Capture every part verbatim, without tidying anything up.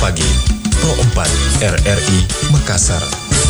Pagi, Pro empat R R I Makassar.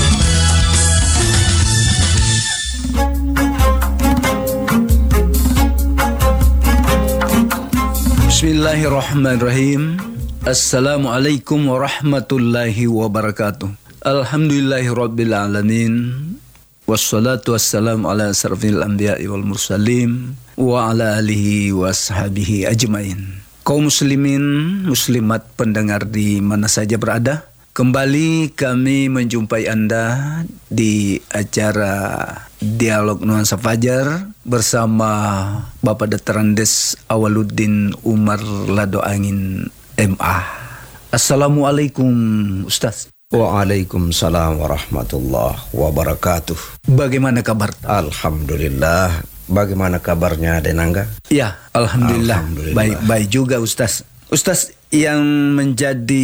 Bismillahirrahmanirrahim. Assalamualaikum warahmatullahi wabarakatuh. Alhamdulillahirabbil alamin. Wassalatu wassalamu ala asrafil anbiya'i wal mursalin wa ala alihi washabihi ajmain. Kaum muslimin, muslimat pendengar di mana saja berada, kembali kami menjumpai Anda di acara Dialog Nuansa Fajar bersama Bapak Doktor Andes Awaluddin Umar Lado Angin M A. Assalamualaikum Ustaz. Waalaikumsalam warahmatullahi wabarakatuh. Bagaimana kabar? Alhamdulillah. Bagaimana kabarnya Denangga? Ya, Alhamdulillah. Alhamdulillah. Baik-baik juga Ustaz. Ustaz, yang menjadi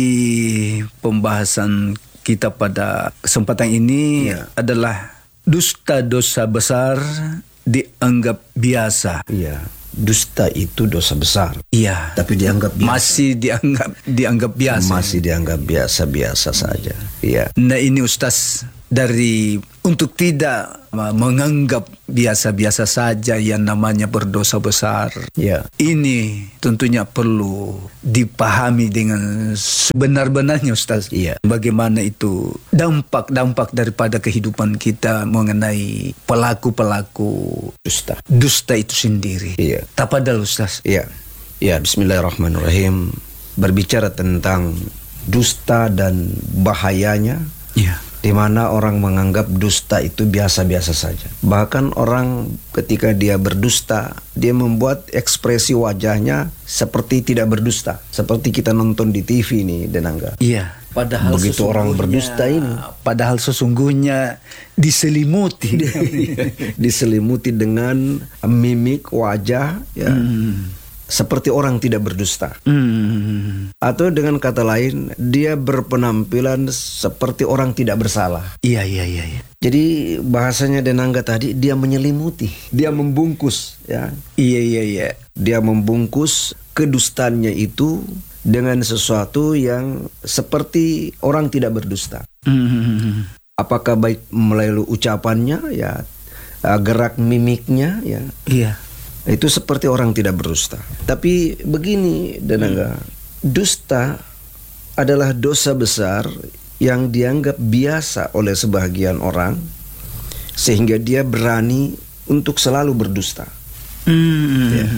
pembahasan kita pada kesempatan ini ya. adalah dusta dosa besar dianggap biasa. Iya. Dusta itu dosa besar. Iya. Tapi dianggap biasa. Masih dianggap dianggap biasa. Masih dianggap biasa-biasa saja. Iya. Nah ini Ustaz, dari untuk tidak menganggap biasa-biasa saja yang namanya berdosa besar. Ya. Ini tentunya perlu dipahami dengan sebenar-benarnya Ustaz. Iya. Bagaimana itu dampak-dampak daripada kehidupan kita mengenai pelaku-pelaku Dusta. Dusta itu sendiri. Iya. Tapadal Ustaz. Iya. Ya, bismillahirrahmanirrahim. Berbicara tentang dusta dan bahayanya. Iya. Di mana orang menganggap dusta itu biasa-biasa saja. Bahkan orang ketika dia berdusta, dia membuat ekspresi wajahnya seperti tidak berdusta. Seperti kita nonton di T V nih, Denangga. Iya. Padahal begitu orang berdusta ini, padahal sesungguhnya diselimuti, diselimuti dengan mimik wajah, ya. Hmm. Seperti orang tidak berdusta. Hmm. Atau dengan kata lain, dia berpenampilan seperti orang tidak bersalah. Iya, iya, iya, iya. Jadi bahasanya Denangga tadi, dia menyelimuti, dia membungkus, ya. Iya, iya, iya. Dia membungkus kedustaannya itu dengan sesuatu yang seperti orang tidak berdusta. Hmm. Apakah baik melalui ucapannya, ya, gerak mimiknya, ya. Iya. Itu seperti orang tidak berdusta. Tapi begini, Denangga, dusta adalah dosa besar yang dianggap biasa oleh sebagian orang, sehingga dia berani untuk selalu berdusta. Hmm. Ya.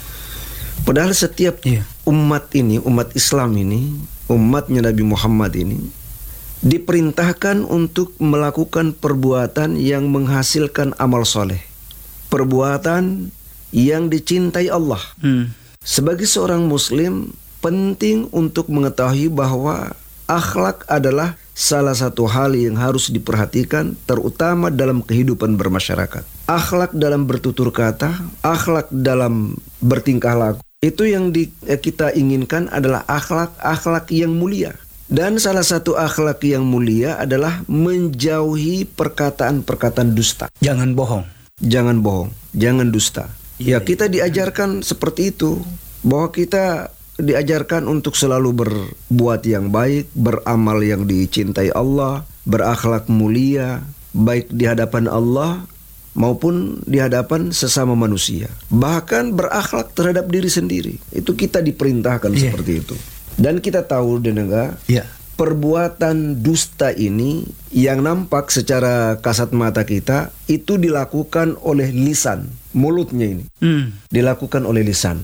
Padahal setiap yeah. umat ini, umat Islam ini, umatnya Nabi Muhammad ini, diperintahkan untuk melakukan perbuatan yang menghasilkan amal soleh. Perbuatan yang dicintai Allah. Hmm. Sebagai seorang muslim, penting untuk mengetahui bahwa akhlak adalah salah satu hal yang harus diperhatikan, terutama dalam kehidupan bermasyarakat. Akhlak dalam bertutur kata, akhlak dalam bertingkah laku. Itu yang di, eh, kita inginkan adalah akhlak-akhlak yang mulia. Dan salah satu akhlak yang mulia adalah menjauhi perkataan-perkataan dusta. Jangan bohong. Jangan bohong, jangan dusta. Ya, kita diajarkan seperti itu, bahwa kita diajarkan untuk selalu berbuat yang baik, beramal yang dicintai Allah, berakhlak mulia, baik di hadapan Allah maupun di hadapan sesama manusia. Bahkan berakhlak terhadap diri sendiri. Itu kita diperintahkan yeah. seperti itu. Dan kita tahu, Denangga, yeah. perbuatan dusta ini yang nampak secara kasat mata kita itu dilakukan oleh lisan, mulutnya ini. Hmm. Dilakukan oleh lisan.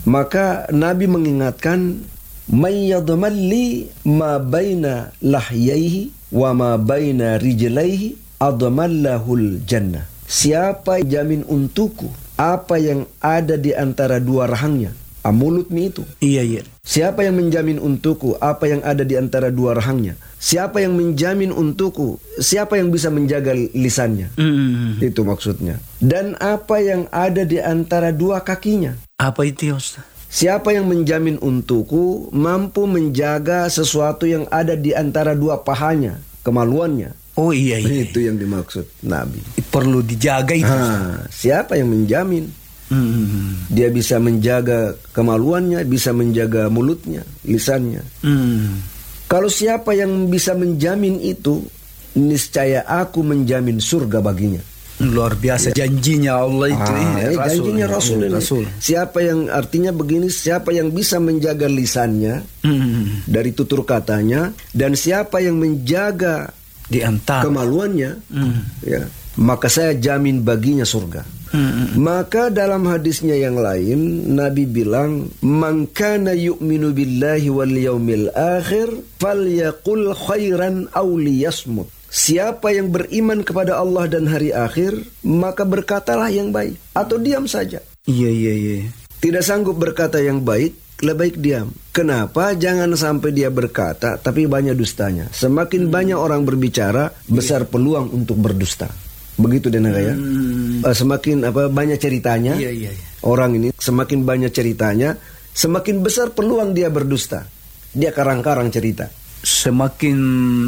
Maka Nabi mengingatkan, "May yadmalli ma baina lahyaihi wa ma baina rijlaihi admallahul jannah." Siapa jamin untukku apa yang ada di antara dua rahangnya? Ah, mulutnya itu. Iya, iya. Siapa yang menjamin untukku apa yang ada di antara dua rahangnya? Siapa yang menjamin untukku? Siapa yang bisa menjaga lisannya? Mm. Itu maksudnya. Dan apa yang ada di antara dua kakinya? Apa itu, Ustaz? Siapa yang menjamin untukku mampu menjaga sesuatu yang ada di antara dua pahanya, kemaluannya? Oh iya, iya. Itu yang dimaksud Nabi. Perlu dijaga itu. Ha, siapa yang menjamin? Hmm. Dia bisa menjaga kemaluannya, bisa menjaga mulutnya, lisannya. Hmm. Kalau siapa yang bisa menjamin itu, niscaya aku menjamin surga baginya. Luar biasa ya. Janjinya Allah itu. Ah, ini, eh, Rasul, janjinya ini. Rasul ini. Rasul. Siapa yang artinya begini, siapa yang bisa menjaga lisannya Hmm. dari tutur katanya, dan siapa yang menjaga Di antara kemaluannya, Hmm. ya, maka saya jamin baginya surga. Hmm. Maka dalam hadisnya yang lain Nabi bilang, man kana yu'minu billahi wal yaumil akhir falyaqul khairan aw liyasmut. Siapa yang beriman kepada Allah dan hari akhir, maka berkatalah yang baik atau diam saja. Iya iya iya. Tidak sanggup berkata yang baik, lebih baik diam. Kenapa? Jangan sampai dia berkata tapi banyak dustanya. Semakin banyak orang berbicara, besar peluang untuk berdusta. Begitu Denaga ya. Hmm. Semakin apa banyak ceritanya, Iya iya iya. orang ini semakin banyak ceritanya, semakin besar peluang dia berdusta. Dia karang-karang cerita. Semakin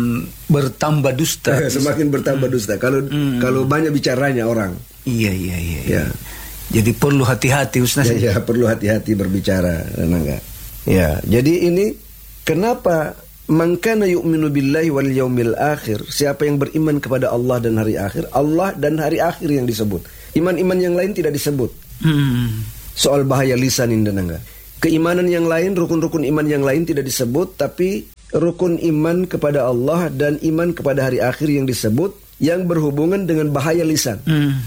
bertambah dusta. Semakin bertambah dusta. Kalau Hmm. kalau banyak bicaranya orang. Iya iya iya. Ya. Jadi perlu hati-hati Ustaz. Ya, ya perlu hati-hati berbicara, Denaga. Ya, jadi ini kenapa man kana yu'minu billahi wal yaumil akhir, siapa yang beriman kepada Allah dan hari akhir, Allah dan hari akhir yang disebut. Iman-iman yang lain tidak disebut. Hmm. Soal bahaya lisan ini Denaga. Keimanan yang lain, rukun-rukun iman yang lain tidak disebut, tapi rukun iman kepada Allah dan iman kepada hari akhir yang disebut, yang berhubungan dengan bahaya lisan. Hmm.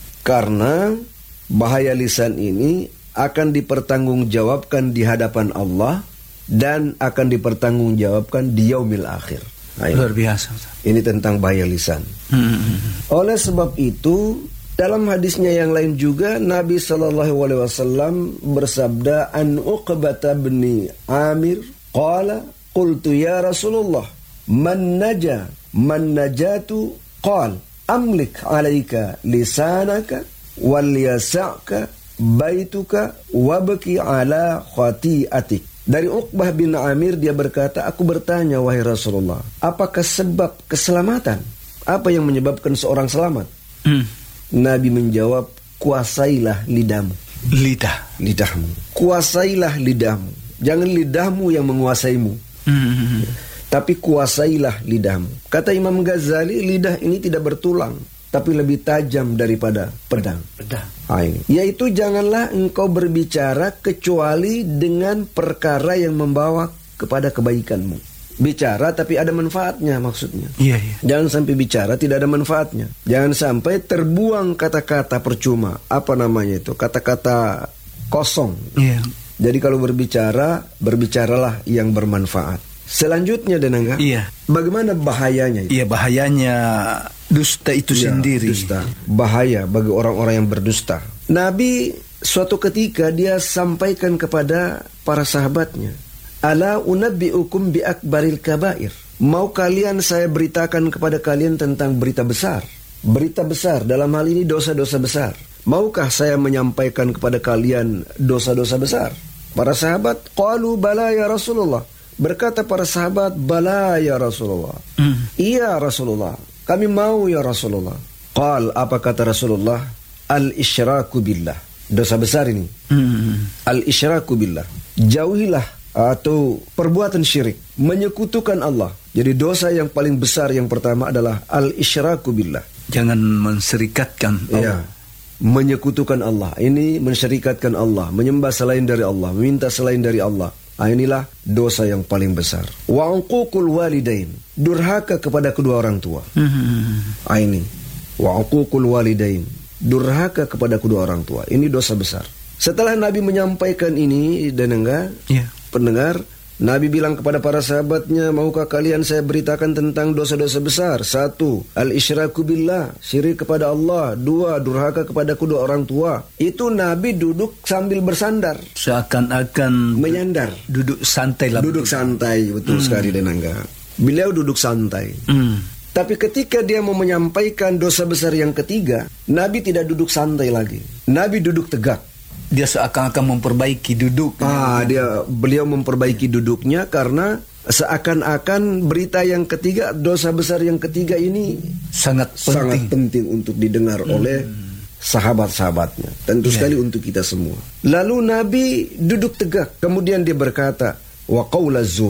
Karena bahaya lisan ini akan dipertanggungjawabkan di hadapan Allah dan akan dipertanggungjawabkan di yaumil akhir. Nah, ini. Luar biasa Ustaz. Ini tentang bahaya lisan. Hmm. Oleh sebab itu, dalam hadisnya yang lain juga Nabi Shallallahu Alaihi Wasallam bersabda, an Uqbah bin Amir qala qultu ya Rasulullah man naja man najatu qal amlik alaika lisanaka wal yasa'ka baituka wabki ala khati'atik. Dari Uqbah bin Amir dia berkata, aku bertanya wahai Rasulullah, apakah sebab keselamatan? Apa yang menyebabkan seorang selamat? Hmm. Nabi menjawab, kuasailah lidahmu. Lidah. Lidahmu. Kuasailah lidahmu. Jangan lidahmu yang menguasaimu. Hmm. Tapi kuasailah lidahmu. Kata Imam Ghazali, lidah ini tidak bertulang, tapi lebih tajam daripada pedang. Pedang. Ah, ini. Yaitu janganlah engkau berbicara kecuali dengan perkara yang membawa kepada kebaikanmu. Bicara tapi ada manfaatnya maksudnya. Iya iya. Jangan sampai bicara tidak ada manfaatnya. Jangan sampai terbuang kata-kata percuma. Apa namanya itu? Kata-kata kosong. Iya. Jadi kalau berbicara, berbicaralah yang bermanfaat. Selanjutnya Denangga, Iya. bagaimana bahayanya itu? Iya bahayanya dusta itu Ya, sendiri. dusta. Bahaya bagi orang-orang yang berdusta. Nabi suatu ketika dia sampaikan kepada para sahabatnya, ala unabbi'ukum bi akbaril kabair. Mau kalian saya beritakan kepada kalian tentang berita besar. Berita besar dalam hal ini dosa-dosa besar. Maukah saya menyampaikan kepada kalian dosa-dosa besar? Para sahabat qalu bala ya Rasulullah. Berkata para sahabat, bala ya Rasulullah. Hmm. Iya Rasulullah, kami mau ya Rasulullah. Qal, apa kata Rasulullah? Al-isyraku billah. Dosa besar ini. Hmm. Al-isyraku billah. Jauhilah atau perbuatan syirik, menyekutukan Allah. Jadi dosa yang paling besar yang pertama adalah al-isyraku billah. Jangan menserikatkan Ya. Allah. Menyekutukan Allah. Ini mensyirikatkan Allah, menyembah selain dari Allah, meminta selain dari Allah. Nah, inilah dosa yang paling besar. Wa uququl walidain, durhaka kepada kedua orang tua. Hmm. Ah, ini wa uququl walidain, durhaka kepada kedua orang tua. Ini dosa besar. Setelah Nabi menyampaikan ini, dan enggak Iya. pendengar, Nabi bilang kepada para sahabatnya, maukah kalian saya beritakan tentang dosa-dosa besar? Satu, al-isyraku billah, syirik kepada Allah. Dua, durhaka kepada kedua orang tua. Itu Nabi duduk sambil bersandar, Seakan-akan menyandar, duduk santai lah. duduk santai, betul Hmm. sekali Denangga. Beliau duduk santai. Hmm. Tapi ketika dia mau menyampaikan dosa besar yang ketiga, Nabi tidak duduk santai lagi. Nabi duduk tegak. Dia seakan-akan memperbaiki duduk. Ah, dia beliau memperbaiki duduknya karena seakan-akan berita yang ketiga, dosa besar yang ketiga ini Sangat penting. sangat penting untuk didengar Hmm. oleh sahabat-sahabatnya. Tentu Yeah. sekali untuk kita semua. Lalu Nabi duduk tegak, kemudian dia berkata, wa qaulaz zuri.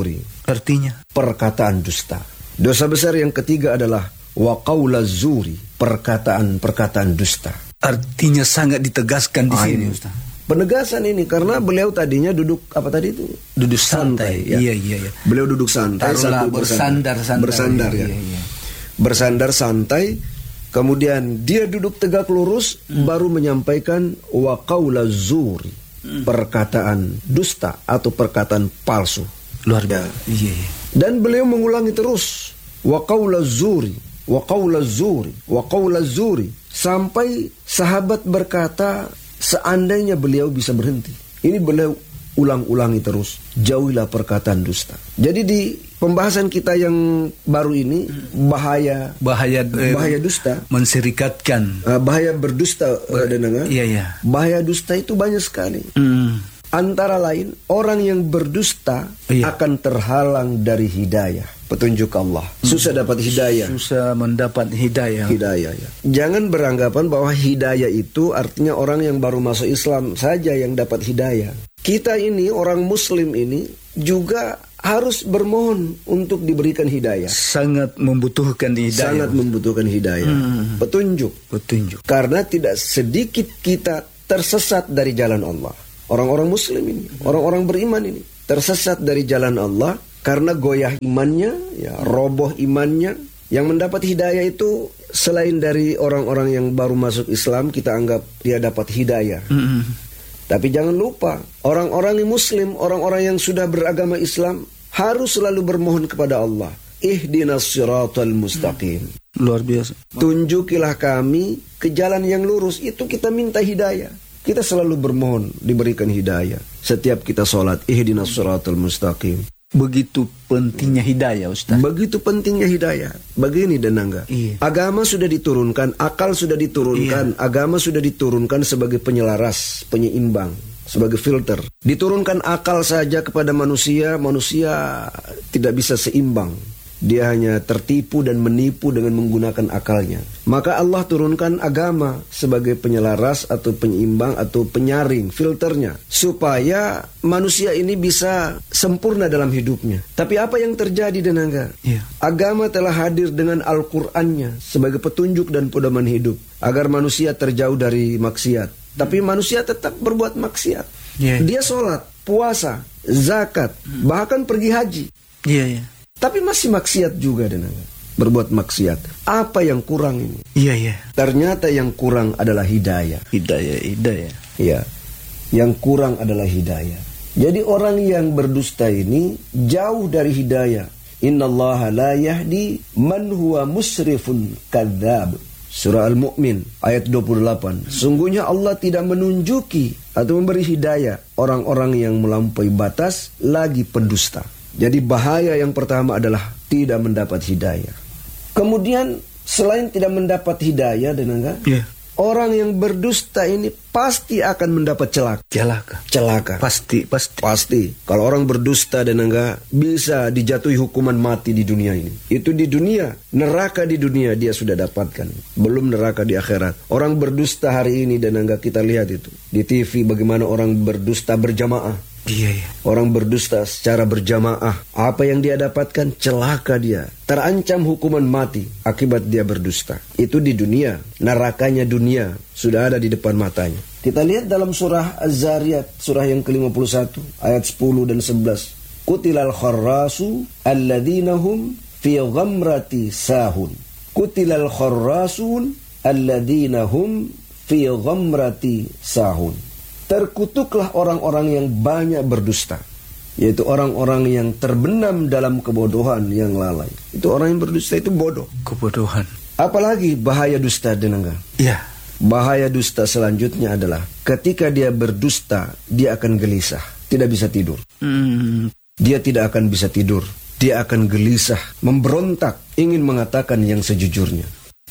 Artinya? Perkataan dusta. Dosa besar yang ketiga adalah wa qaula zuri, perkataan-perkataan dusta. Artinya sangat ditegaskan di Ah, sini, ini. Ustaz. Penegasan ini karena beliau tadinya duduk apa tadi itu? Duduk santai. ya. Iya, iya, iya. Beliau duduk santai Taruhlah sambil bersandar, sandar. Bersandar ya. Iya, iya. Bersandar santai. Kemudian dia duduk tegak lurus hmm. baru menyampaikan wa qaula zuri, hmm. perkataan dusta atau perkataan palsu. Luar biasa. Iya, iya. Dan beliau mengulangi terus wa qaula zuri, wa qaula zuri, wa qaula zuri sampai sahabat berkata seandainya beliau bisa berhenti. Ini beliau ulang-ulangi terus. Jauhilah perkataan dusta. Jadi di pembahasan kita yang baru ini bahaya Bahaya eh, bahaya dusta, menserikatkan. uh, bahaya berdusta uh, dengar. Iya, iya. Bahaya dusta itu banyak sekali. Hmm. Antara lain orang yang berdusta Iya. akan terhalang dari hidayah, petunjuk Allah. Susah dapat hidayah. Susah mendapat hidayah. Hidayah ya. Jangan beranggapan bahwa hidayah itu artinya orang yang baru masuk Islam saja yang dapat hidayah. Kita ini orang Muslim ini juga harus bermohon untuk diberikan hidayah. Sangat membutuhkan hidayah. Sangat membutuhkan hidayah. Hmm. Petunjuk. Petunjuk. Karena tidak sedikit kita tersesat dari jalan Allah. Orang-orang Muslim ini, orang-orang beriman ini tersesat dari jalan Allah karena goyah imannya, ya, roboh imannya. Yang mendapat hidayah itu selain dari orang-orang yang baru masuk Islam, kita anggap dia dapat hidayah. Mm-hmm. Tapi jangan lupa, orang-orang yang Muslim, orang-orang yang sudah beragama Islam harus selalu bermohon kepada Allah. Ihdinas siratal mustaqim. Luar biasa. Tunjukilah kami ke jalan yang lurus. Itu kita minta hidayah. Kita selalu bermohon diberikan hidayah. Setiap kita sholat, ihdinas siratal mustaqim. Begitu pentingnya hidayah, Ustaz. Begitu pentingnya hidayah. Begini Denangga. Iya. Agama sudah diturunkan, akal sudah diturunkan, Iya. agama sudah diturunkan sebagai penyelaras, penyeimbang, sebagai filter. Diturunkan akal saja kepada manusia, manusia tidak bisa seimbang. Dia hanya tertipu dan menipu dengan menggunakan akalnya. Maka Allah turunkan agama sebagai penyelaras atau penyeimbang atau penyaring, filternya. Supaya manusia ini bisa sempurna dalam hidupnya. Tapi apa yang terjadi Denangga? Iya. Agama telah hadir dengan Al-Qur'annya sebagai petunjuk dan pedoman hidup. Agar manusia terjauh dari maksiat. Tapi manusia tetap berbuat maksiat. Iya. Dia sholat, puasa, zakat, bahkan pergi haji. Iya, iya. Tapi masih maksiat juga Denangga. Berbuat maksiat. Apa yang kurang ini? Iya, iya. Ternyata yang kurang adalah hidayah. Hidayah, hidayah. Ya. Yang kurang adalah hidayah. Jadi orang yang berdusta ini jauh dari hidayah. Innallaha la yahdi man huwa musrifun kadzab. Surah Al-Mu'min ayat dua puluh delapan. Sungguhnya Allah tidak menunjuki atau memberi hidayah orang-orang yang melampaui batas lagi pendusta. Jadi bahaya yang pertama adalah tidak mendapat hidayah. Kemudian selain tidak mendapat hidayah Denangga, Iya. orang yang berdusta ini pasti akan mendapat celaka. Celaka. Celaka. Pasti, pasti. Pasti. Kalau orang berdusta Denangga bisa dijatuhi hukuman mati di dunia ini. Itu di dunia. Neraka di dunia dia sudah dapatkan. Belum neraka di akhirat. Orang berdusta hari ini Denangga kita lihat itu. Di T V bagaimana orang berdusta berjamaah. Iya, iya. Orang berdusta secara berjamaah. Apa yang dia dapatkan? Celaka dia. Terancam hukuman mati akibat dia berdusta. Itu di dunia. Nerakanya dunia sudah ada di depan matanya. Kita lihat dalam surah Az-Zariyat, surah yang ke lima puluh satu, ayat sepuluh dan sebelas. Kutilal kharrasu alladzina hum fi ghamrati sahun. Kutilal kharrasun alladzina hum fi ghamrati sahun. Terkutuklah orang-orang yang banyak berdusta, yaitu orang-orang yang terbenam dalam kebodohan yang lalai. Itu orang yang berdusta itu bodoh. Kebodohan. Apalagi bahaya dusta Denangga. Iya. Bahaya dusta selanjutnya adalah ketika dia berdusta, dia akan gelisah, tidak bisa tidur. Hmm. Dia tidak akan bisa tidur. Dia akan gelisah, memberontak, ingin mengatakan yang sejujurnya.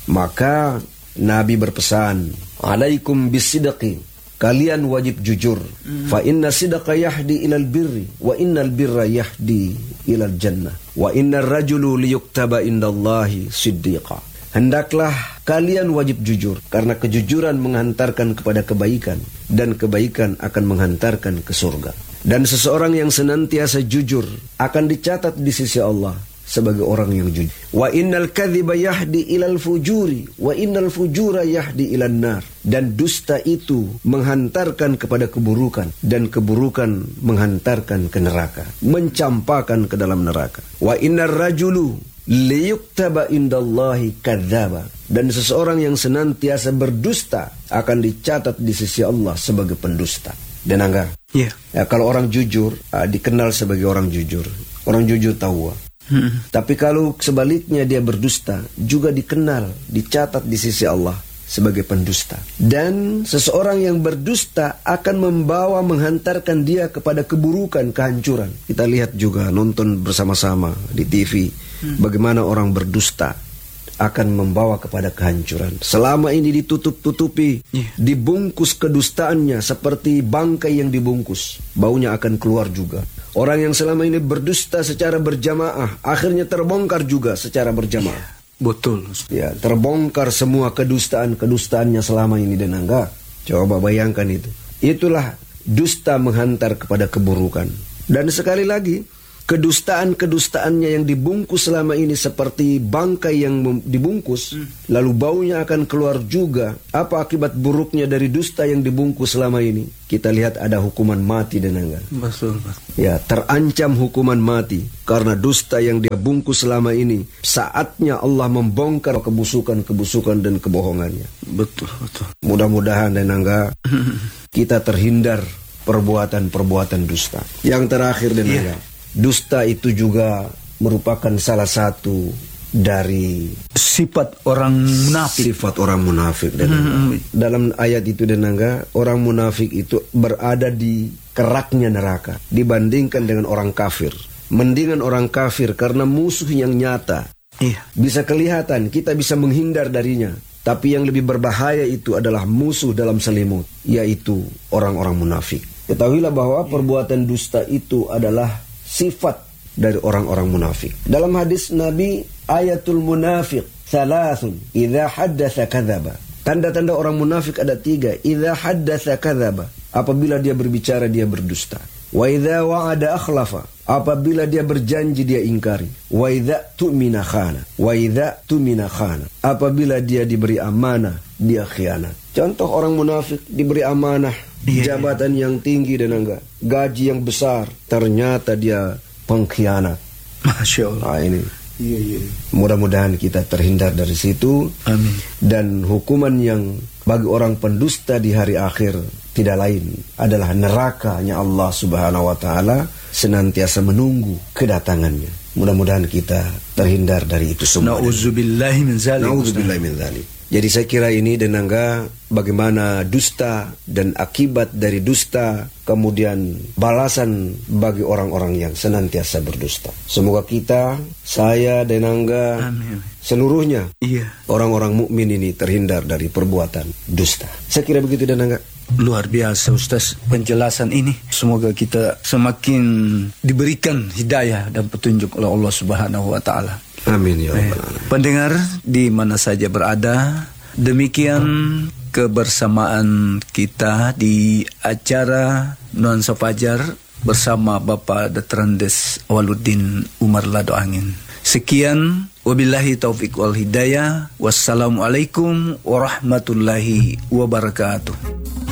Maka Nabi berpesan, "Alaikum bisidqi." Kalian wajib jujur. Hmm. Fa inna sidqa yahdi ilal birri wa innal birra yahdi ilal jannah. Wa innar rajulu liyuktaba indallahi siddiqa. Hendaklah kalian wajib jujur karena kejujuran menghantarkan kepada kebaikan dan kebaikan akan menghantarkan ke surga. Dan seseorang yang senantiasa jujur akan dicatat di sisi Allah sebagai orang yang jujur. Wa innal kadhiba yahdi ilal fujuri wa innal fujura yahdi ilan nar. Dan dusta itu menghantarkan kepada keburukan dan keburukan menghantarkan ke neraka, mencampakkan ke dalam neraka. Wa innar rajulu liyuktaba indallahi kadzdzaba. Dan seseorang yang senantiasa berdusta akan dicatat di sisi Allah sebagai pendusta. Dan angga. Yeah. Ya, kalau orang jujur uh, dikenal sebagai orang jujur. Orang jujur tahu. Hmm. Tapi kalau sebaliknya dia berdusta, juga dikenal, dicatat di sisi Allah sebagai pendusta. Dan seseorang yang berdusta akan membawa, menghantarkan dia kepada keburukan, kehancuran. Kita lihat juga, nonton bersama-sama di T V, hmm. bagaimana orang berdusta akan membawa kepada kehancuran. Selama ini ditutup-tutupi, yeah. dibungkus kedustaannya seperti bangkai yang dibungkus, baunya akan keluar juga. Orang yang selama ini berdusta secara berjamaah, akhirnya terbongkar juga secara berjamaah. Yeah. Betul. Ya, terbongkar semua kedustaan-kedustaannya selama ini dan enggak. Coba bayangkan itu. Itulah dusta menghantar kepada keburukan. Dan sekali lagi, kedustaan-kedustaannya yang dibungkus selama ini seperti bangkai yang dibungkus, hmm. lalu baunya akan keluar juga. Apa akibat buruknya dari dusta yang dibungkus selama ini? Kita lihat ada hukuman mati dan enggak. Betul, Pak. Ya, terancam hukuman mati karena dusta yang dia bungkus selama ini. Saatnya Allah membongkar kebusukan-kebusukan dan kebohongannya. Betul, betul. Mudah-mudahan dan enggak kita terhindar perbuatan-perbuatan dusta. Yang terakhir dan yeah. enggak, dusta itu juga merupakan salah satu dari sifat orang munafik. Sifat orang munafik dan hmm. dalam ayat itu dan enggak, orang munafik itu berada di keraknya neraka dibandingkan dengan orang kafir. Mendingan orang kafir karena musuh yang nyata. Iya. Bisa kelihatan, kita bisa menghindar darinya. Tapi yang lebih berbahaya itu adalah musuh dalam selimut, yaitu orang-orang munafik. Ketahuilah bahwa perbuatan dusta itu adalah sifat dari orang-orang munafik. Dalam hadis Nabi, ayatul munafiq thalathun, idza haddatsa kadzaba. Tanda-tanda orang munafik ada tiga. Idza haddatsa kadzaba, apabila dia berbicara dia berdusta. Wa idza wa'ada akhlafa, apabila dia berjanji dia ingkari. Wa idza tu'mina khana, wa idza tu'mina khana, apabila dia diberi amanah dia khianat. Contoh orang munafik diberi amanah, yeah, jabatan yang tinggi dan enggak, gaji yang besar, ternyata dia pengkhianat. Masya Allah. Nah, ini. Iya, iya. Mudah-mudahan kita terhindar dari situ. Amin. Dan hukuman yang bagi orang pendusta di hari akhir tidak lain adalah nerakanya Allah Subhanahu wa taala senantiasa menunggu kedatangannya. Mudah-mudahan kita terhindar dari itu semua. Nauzubillahi min dzalik. Nauzubillahi min dzalik. Jadi saya kira ini dan enggak bagaimana dusta dan akibat dari dusta, kemudian balasan bagi orang-orang yang senantiasa berdusta. Semoga kita, saya dan enggak, seluruhnya, iya, orang-orang mukmin ini terhindar dari perbuatan dusta. Saya kira begitu dan enggak. Luar biasa Ustaz penjelasan ini. Semoga kita semakin diberikan hidayah dan petunjuk oleh Allah Subhanahu wa taala. Amin ya rabbal alamin. Pendengar di mana saja berada, demikian kebersamaan kita di acara Nuansa Fajar bersama Bapak Doktor Andes Awaluddin Umar Lado Angin. Sekian, wabillahi taufiq wal hidayah. Wassalamualaikum warahmatullahi wabarakatuh.